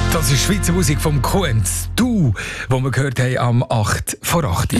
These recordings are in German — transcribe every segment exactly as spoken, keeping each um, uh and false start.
Das ist Schweizer Musik vom Kuenz. Du, wo wir gehört haben am acht vor acht.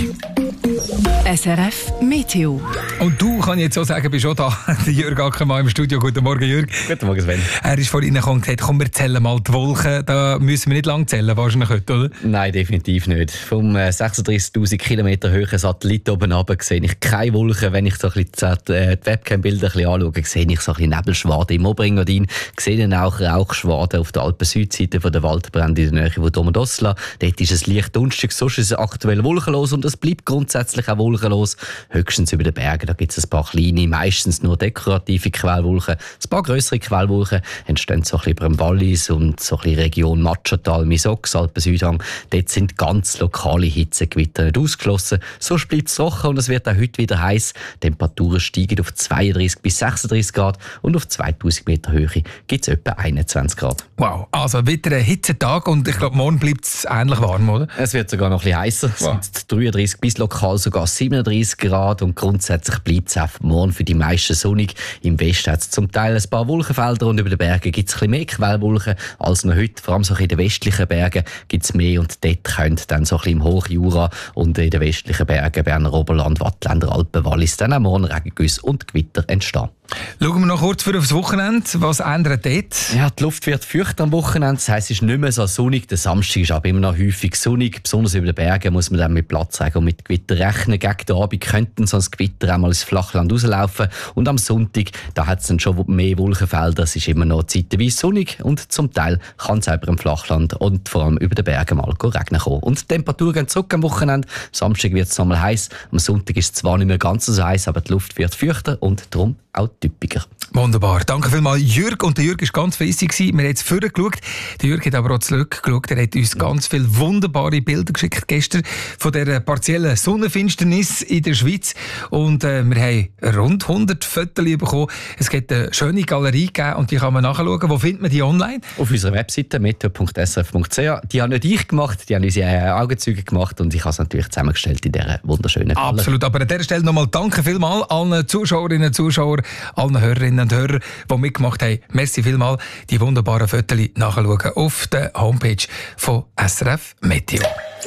S R F Meteo. Und du, kann ich jetzt so sagen, bist auch da. Der Jürg Ackermann im Studio. Guten Morgen, Jürg. Guten Morgen, Sven. Er ist vorhin gekommen und gesagt, komm, wir zählen mal die Wolken. Da müssen wir nicht lang zählen, wahrscheinlich heute, oder? Nein, definitiv nicht. Vom äh, sechsunddreißigtausend Kilometer höheren Satellit oben runter sehe ich keine Wolken. Wenn ich so ein bisschen die, äh, die Webcam-Bilder ein bisschen anschaue, sehe ich so ein bisschen Nebelschwaden im Oberengadin. Ich sehe dann auch Rauchschwaden auf der Alpen-Südseite von der Waldbrände in der Nähe von Domodossola. Dort ist es leicht dunstig, sonst ist es aktuell wolkenlos und es bleibt grundsätzlich auch wolkenlos. Höchstens über den Bergen, da gibt es ein paar kleine, meistens nur dekorative Quellwolken. Ein paar grössere Quellwolken entstehen so ein bisschen über dem Wallis und so ein bisschen Region Matschatal, Misox, Alpen-Südhang. Dort sind ganz lokale Hitzegewitter nicht ausgeschlossen. Sonst bleibt es trocken und es wird auch heute wieder heiß. Temperaturen steigen auf zweiunddreißig bis sechsunddreißig Grad und auf zweitausend Meter Höhe gibt es etwa einundzwanzig Grad. Wow, also wieder ein Hitzetag und ich glaube, morgen bleibt es ähnlich warm, oder? Es wird sogar noch ein bisschen heißer. Wow. Es sind dreiunddreißig bis lokal sogar siebenunddreißig Grad und grundsätzlich bleibt es auch morgen für die meisten sonnig. Im Westen hat es zum Teil ein paar Wolkenfelder und über den Bergen gibt es ein bisschen mehr Quellwolken als noch heute. Vor allem so in den westlichen Bergen gibt es mehr und dort könnte dann so ein bisschen im Hochjura und in den westlichen Bergen, Berner Oberland, Wattländer Alpen, Wallis, dann auch morgen Regengüsse und Gewitter entstehen. Schauen wir noch kurz für aufs Wochenende. Was ändert dort? Ja, die Luft wird feucht am Wochenende. Das heisst, es ist nicht mehr so sonnig. Der Samstag ist aber immer noch häufig sonnig. Besonders über den Bergen muss man dann mit Platzregen und mit Gewitter rechnen. Gegen den Abend könnten so ein Gewitter einmal ins Flachland rauslaufen. Und am Sonntag, da hat es dann schon mehr Wolkenfelder. Es ist immer noch zeitweise sonnig und zum Teil kann es auch über dem Flachland und vor allem über den Bergen mal regnen kommen. Und die Temperaturen gehen zurück am Wochenende. Am Samstag wird es nochmal heiß. Am Sonntag ist es zwar nicht mehr ganz so heiß, aber die Luft wird feuchter und darum auch typischer. Wunderbar. Danke vielmals, Jürg. Und der Jürg war ganz fleissig. Wir haben jetzt vorher geschaut. Der Jürg hat aber auch zurückgeschaut. Er hat uns ganz viele wunderbare Bilder geschickt gestern von dieser partiellen Sonnenfinsternis in der Schweiz. Und äh, wir haben rund hundert Fotos bekommen. Es gibt eine schöne Galerie gegeben und die kann man nachschauen. Wo findet man die online? Auf unserer Webseite meteo punkt s r f punkt c h. Die haben nicht ich gemacht, die haben unsere Augenzeuge gemacht und ich habe es natürlich zusammengestellt in dieser wunderschönen Galerie. Absolut. Aber an dieser Stelle nochmal danke vielmals allen Zuschauerinnen und Zuschauern, allen Hörerinnen und Hörern, die mitgemacht haben. Merci vielmals. Die wunderbaren Fotos nachschauen auf der Homepage von S R F Meteo.